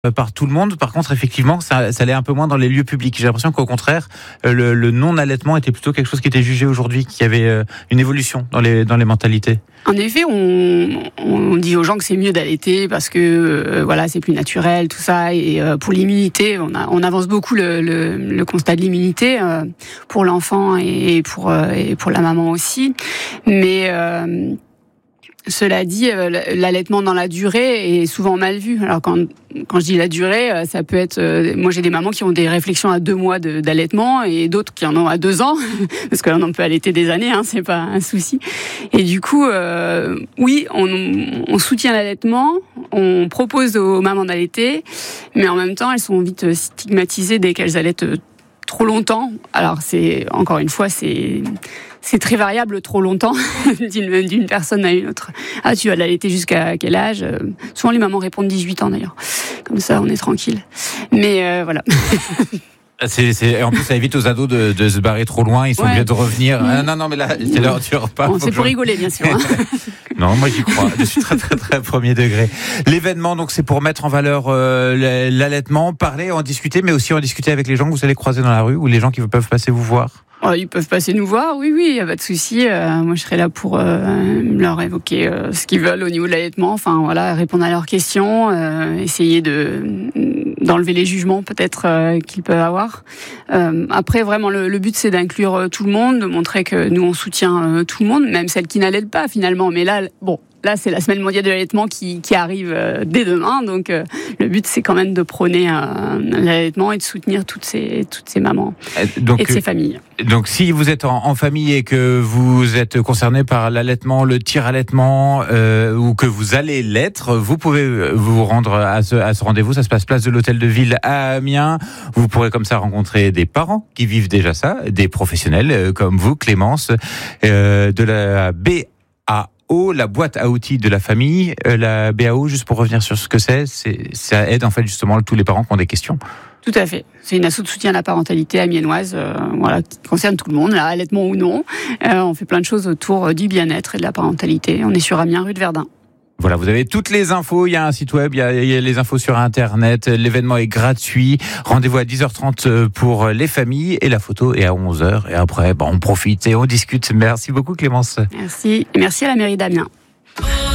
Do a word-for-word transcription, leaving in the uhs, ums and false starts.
par tout le monde. Par contre, effectivement, ça, ça allait un peu moins dans les lieux publics. J'ai l'impression qu'au contraire, le, le non-allaitement était plutôt quelque chose qui était jugé aujourd'hui, qu'il y avait une évolution dans les, dans les mentalités. En effet, on, on dit aux gens que c'est mieux d'allaiter parce que euh, voilà, c'est plus naturel, tout ça. Et euh, pour l'immunité, on, a, on avance beaucoup le, le, le constat de l'immunité euh, pour l'enfant et pour, euh, et pour la maman aussi. Mais euh, cela dit, l'allaitement dans la durée est souvent mal vu. Alors quand quand je dis la durée, ça peut être. Moi, j'ai des mamans qui ont des réflexions à deux mois de, d'allaitement et d'autres qui en ont à deux ans, parce que là, on peut allaiter des années, hein, c'est pas un souci. Et du coup, euh, oui, on, on soutient l'allaitement, on propose aux mamans d'allaiter, mais en même temps, elles sont vite stigmatisées dès qu'elles allaitent trop longtemps. Alors, c'est encore une fois, c'est c'est très variable trop longtemps d'une, d'une personne à une autre. Ah, tu vas l'allaiter jusqu'à quel âge ? Souvent, les mamans répondent dix-huit ans d'ailleurs. Comme ça, on est tranquille. Mais euh, voilà. C'est, c'est, en plus, ça évite aux ados de, de se barrer trop loin. Ils sont ouais. obligés de revenir. Mmh. Ah, non, non, mais là, c'est l'heure du repas. Bon, c'est pour je... rigoler, bien sûr. Hein. Non, moi, j'y crois. Je suis très, très, très premier degré. L'événement, donc, c'est pour mettre en valeur euh, l'allaitement, parler, en discuter, mais aussi en discuter avec les gens que vous allez croiser dans la rue ou les gens qui peuvent passer vous voir. Oh, ils peuvent passer nous voir, oui, oui, il n'y a pas de souci. Euh, moi, je serai là pour euh, leur évoquer euh, ce qu'ils veulent au niveau de l'allaitement. Enfin, voilà, répondre à leurs questions, euh, essayer de d'enlever les jugements peut-être euh, qu'ils peuvent avoir. Euh, après, vraiment, le, le but, c'est d'inclure euh, tout le monde, de montrer que nous, on soutient euh, tout le monde, même celles qui n'allaitent pas, finalement. Mais là, bon... Là, c'est la semaine mondiale de l'allaitement qui, qui arrive euh, dès demain. Donc, euh, le but, c'est quand même de prôner euh, l'allaitement et de soutenir toutes ces, toutes ces mamans donc, et de ces familles. Donc, si vous êtes en, en famille et que vous êtes concerné par l'allaitement, le tir-allaitement, euh, ou que vous allez l'être, vous pouvez vous rendre à ce, à ce rendez-vous. Ça se passe place de l'Hôtel de Ville à Amiens. Vous pourrez comme ça rencontrer des parents qui vivent déjà ça, des professionnels euh, comme vous, Clémence, euh, de la B A O, la boîte à outils de la famille. Euh, la B A O, juste pour revenir sur ce que c'est, c'est, ça aide en fait justement tous les parents qui ont des questions. Tout à fait. C'est une asso de soutien à la parentalité amiénoise, euh, voilà, qui concerne tout le monde, là, allaitement ou non. Euh, on fait plein de choses autour du bien-être et de la parentalité. On est sur Amiens, rue de Verdun. Voilà, vous avez toutes les infos, il y a un site web, il y a, il y a les infos sur Internet, l'événement est gratuit, rendez-vous à dix heures trente pour les familles et la photo est à onze heures et après, bon, on profite et on discute. Merci beaucoup Clémence. Merci, et merci à la mairie d'Amiens.